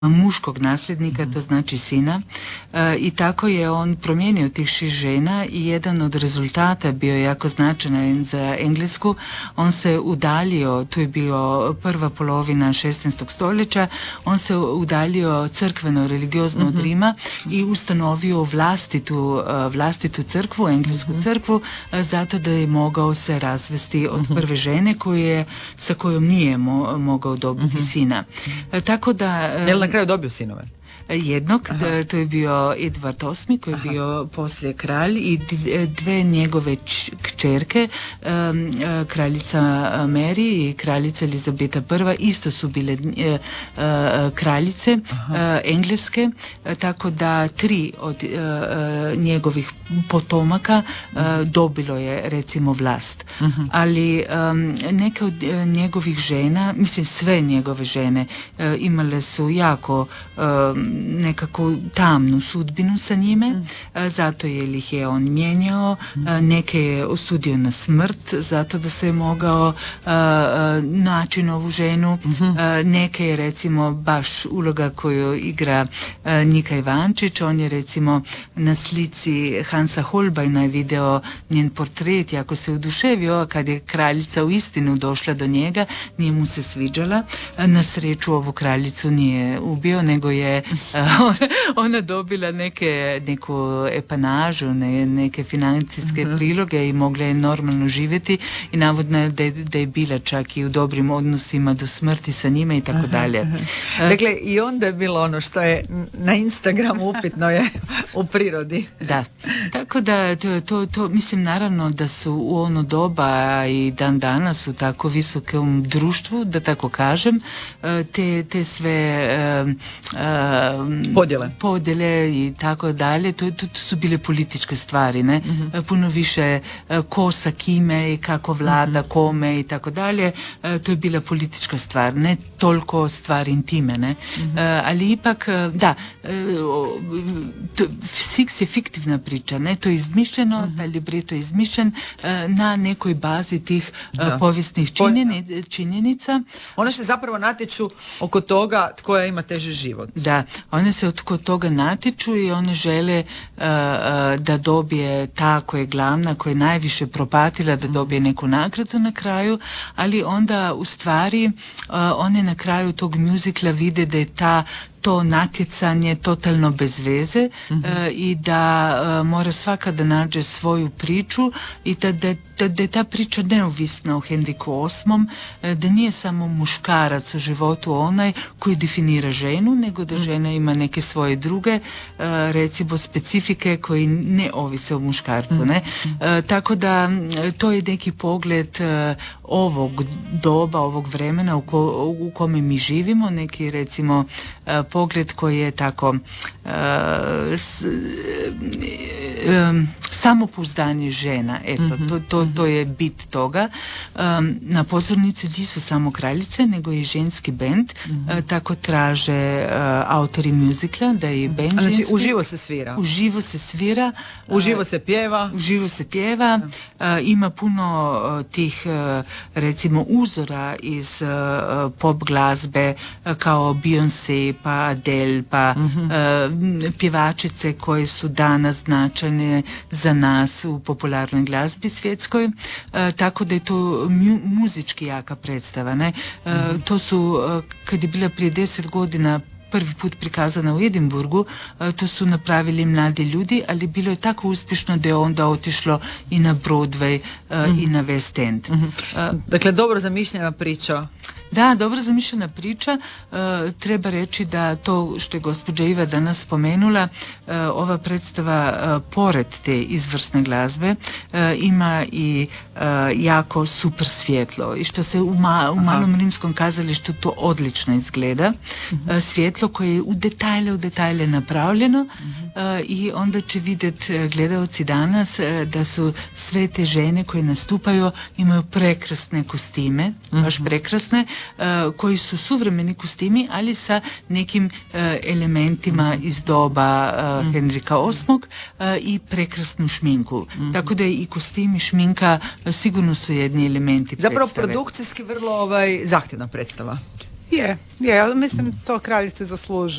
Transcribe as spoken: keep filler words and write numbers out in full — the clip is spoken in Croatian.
muškog nasljednika, to znači sina, e, i tako je on promijenio tih šest žena i jedan od rezultata bio jako značajan za Englesku. On se udaljio, tu je bio prva polovina šesnaestog stoljeća, on se udaljio crkveno, religiozno od Rima i ustanovio vlastitu, vlastitu crkvu, englesku crkvu, zato da je mogao se razvesti od prve žene koju je, sa kojom nije mo, mogao dobiti sina. E, tako da... Je li na kraju dobio sinove? Jednog, da, to je bio Edvard osmi koji je Aha. bio poslije kralj i dve njegove kćerke, um, kraljica Mary i kraljica Elizabeta prva isto su bile uh, uh, kraljice uh, engleske, uh, tako da tri od uh, uh, njegovih potomaka uh, dobilo je recimo vlast. Uh-huh. Ali um, neke od uh, njegovih žena, mislim sve njegove žene uh, imale su jako um, nekako tamnu sudbinu sa njime, mm. a, zato je ih je on mijenjao, mm. a, neke je osudio na smrt zato da se je mogao a, a, naći novu ženu, mm-hmm. a, neke je recimo baš uloga koju igra a, Nika Ivančić, on je recimo na slici Hansa Holbeina je video njen portret, jako se oduševio, a kad je kraljica u istinu došla do njega, nije mu se sviđala, a, na sreću ovu kraljicu nije ubio, nego je ona, ona dobila neke, neku epanažu, ne, neke financijske uh-huh. priloge i mogla je normalno živjeti i navodno je da, da je bila čak i u dobrim odnosima do smrti sa njime i tako dalje. Dakle, i onda je bilo ono što je na Instagramu upitno je u prirodi. Da, tako da to, to, to mislim naravno da su u ono doba i dan danas u tako visokom društvu, da tako kažem, te, te sve uh, uh, podjele. podjele i tako dalje, to, to, to su bile političke stvari, ne? Mm-hmm. Puno više ko sa kime i kako vlada, mm-hmm. kome i tako dalje, to je bila politička stvar, ne toliko stvar intime, ne? Mm-hmm. Ali ipak, da, to, Six je fiktivna priča, ne? To je izmišljeno, mm-hmm. taj libreto je izmišljen na nekoj bazi tih da. povijesnih činjeni, činjenica. One se zapravo natječu oko toga tko je ima teži život. Da, one se oko toga natječu i one žele uh, uh, da dobije ta koja je glavna, koja je najviše propatila, da dobije neku nagradu na kraju, ali onda u stvari uh, one na kraju tog mjuzikla vide da je ta to natjecanje totalno bez veze, mm-hmm. uh, i da uh, mora svaka da nađe svoju priču i da, da, da, da je ta priča neovisna o Henriku osmom, uh, da nije samo muškarac u životu onaj koji definira ženu, nego da žena ima neke svoje druge, uh, recimo specifike koji ne ovise o muškarcu. Mm-hmm. Ne? Uh, tako da to je neki pogled uh, ovog doba, ovog vremena u, ko, u kome mi živimo, neki recimo uh, pogled koji je tako uh, s, um, samopouzdanje žena, eto, mm-hmm. to, to, to je bit toga. Um, na pozornici nisu samo kraljice, nego i ženski bend, mm-hmm. uh, tako traže uh, autori muzikla, da je bend znači, ženski. Uživo se svira. Uživo se svira. Uživo se pjeva. Uživo se pjeva. Uh, ima puno uh, tih, uh, recimo, uzora iz uh, pop glazbe, uh, kao Beyoncé, pa Adele, pa mm-hmm. uh, pjevačice koje su danas značajne za nas u popularnoj glazbi svjetskoj, uh, tako da je to mu, muzički jaka predstava, ne? Uh, mm-hmm. To su, uh, kad je bila prije deset godina prvi put prikazana u Edinburgu, uh, to su napravili mladi ljudi, ali bilo je tako uspješno da je onda otišlo i na Broadway uh, mm-hmm. i na West End. Mm-hmm. Uh, dakle, dobro zamišljena priča. Da, dobro zamišljena priča. Uh, treba reći da to što je gospođa Iva danas spomenula, uh, ova predstava uh, pored te izvrsne glazbe uh, ima i uh, jako super svjetlo i što se u, ma, u malom rimskom kazalištu to odlično izgleda. Uh-huh. Uh, svjetlo koje je u detalje, u detalje napravljeno, uh-huh. uh, i onda će vidjeti uh, gledalci danas uh, da su sve te žene koje nastupaju imaju prekrasne kostime, uh-huh. baš prekrasne, Uh, koji su suvremeni kostimi, ali sa nekim uh, elementima mm-hmm. iz doba uh, mm-hmm. Henrika osmog uh, i prekrasnu šminku. Mm-hmm. Tako da i kostim i šminka uh, sigurno su jedni elementi zapravo predstave. Produkcijski vrlo ovaj, zahtjevna predstava. Je, je, ali mislim to kraljice zaslužuju.